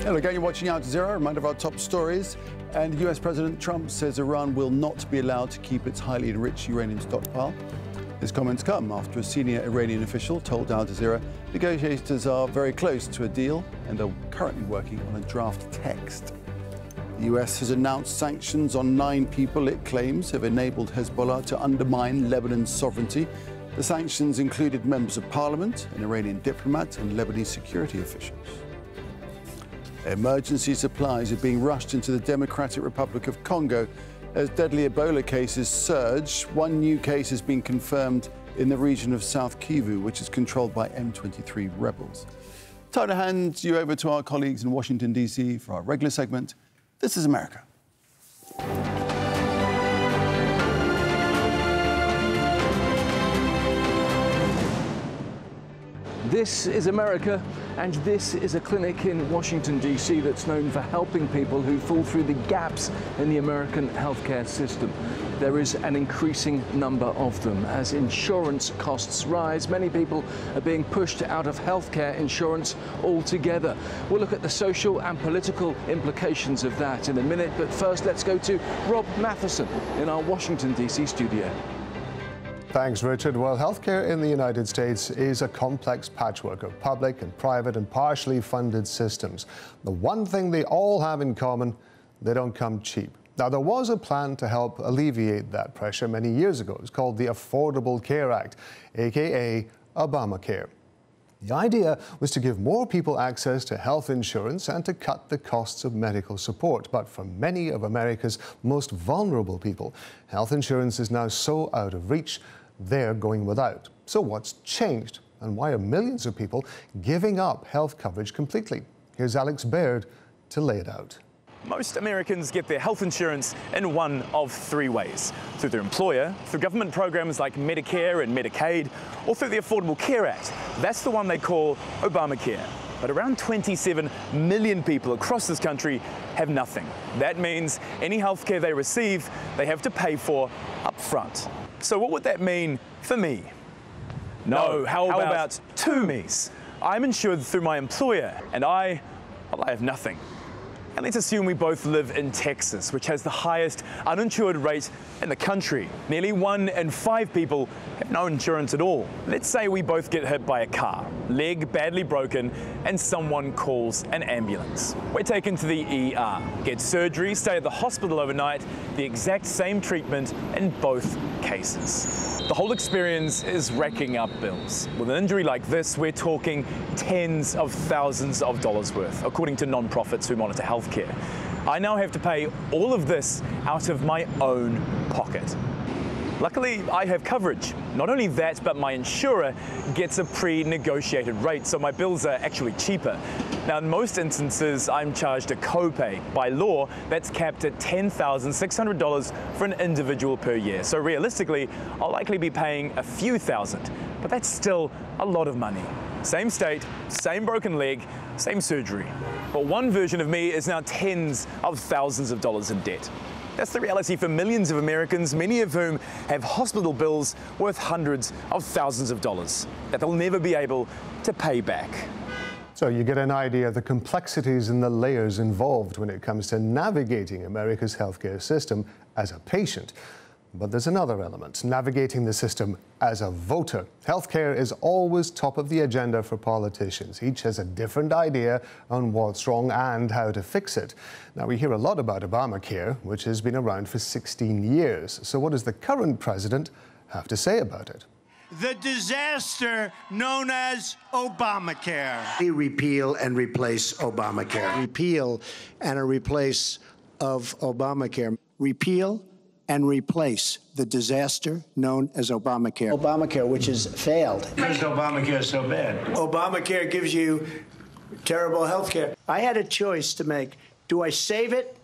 Hello again, you're watching Al Jazeera. Reminder of our top stories. And US President Trump says Iran will not be allowed to keep its highly enriched uranium stockpile. His comments come after a senior Iranian official told Al Jazeera negotiators are very close to a deal and are currently working on a draft text. The US has announced sanctions on 9 people it claims have enabled Hezbollah to undermine Lebanon's sovereignty. The sanctions included members of parliament, an Iranian diplomat, and Lebanese security officials. Emergency supplies are being rushed into the Democratic Republic of Congo as deadly Ebola cases surge. 1 new case has been confirmed in the region of South Kivu, which is controlled by M23 rebels. Time to hand you over to our colleagues in Washington, D.C. for our regular segment, This is America. This is America, and this is a clinic in Washington, D.C. that's known for helping people who fall through the gaps in the American healthcare system. There is an increasing number of them. As insurance costs rise, many people are being pushed out of healthcare insurance altogether. We'll look at the social and political implications of that in a minute, but first let's go to Rob Matheson in our Washington, D.C. studio. Thanks, Richard. Well, healthcare in the United States is a complex patchwork of public and private and partially funded systems. The one thing they all have in common, they don't come cheap. Now, there was a plan to help alleviate that pressure many years ago. It was called the Affordable Care Act, aka Obamacare. The idea was to give more people access to health insurance and to cut the costs of medical support. But for many of America's most vulnerable people, health insurance is now so out of reach, they're going without. So what's changed, and why are millions of people giving up health coverage completely? Here's Alex Baird to lay it out. Most Americans get their health insurance in one of 3 ways: through their employer, through government programs like Medicare and Medicaid, or through the Affordable Care Act. That's the one they call Obamacare. But around 27 million people across this country have nothing. That means any health care they receive, they have to pay for up front. So what would that mean for me? No, how about 2 me's? I'm insured through my employer, and I have nothing. And let's assume we both live in Texas, which has the highest uninsured rate in the country. Nearly 1 in 5 people have no insurance at all. Let's say we both get hit by a car, leg badly broken, and someone calls an ambulance. We're taken to the ER, get surgery, stay at the hospital overnight, the exact same treatment in both cases. The whole experience is racking up bills. With an injury like this, we're talking tens of thousands of dollars worth, according to non-profits who monitor healthcare. I now have to pay all of this out of my own pocket. Luckily, I have coverage. Not only that, but my insurer gets a pre-negotiated rate, so my bills are actually cheaper. Now, in most instances, I'm charged a copay. By law, that's capped at $10,600 for an individual per year. So realistically, I'll likely be paying a few thousand, but that's still a lot of money. Same state, same broken leg, same surgery. But one version of me is now tens of thousands of dollars in debt. That's the reality for millions of Americans, many of whom have hospital bills worth hundreds of thousands of dollars that they'll never be able to pay back. So you get an idea of the complexities and the layers involved when it comes to navigating America's healthcare system as a patient. But there's another element, navigating the system as a voter. Healthcare is always top of the agenda for politicians. Each has a different idea on what's wrong and how to fix it. Now, we hear a lot about Obamacare, which has been around for 16 years. So what does the current president have to say about it? The disaster known as Obamacare. Repeal and replace Obamacare. Repeal and a replace of Obamacare. Repeal and replace the disaster known as Obamacare. Obamacare, which has failed. Why is Obamacare so bad? Obamacare gives you terrible health care. I had a choice to make. Do I save it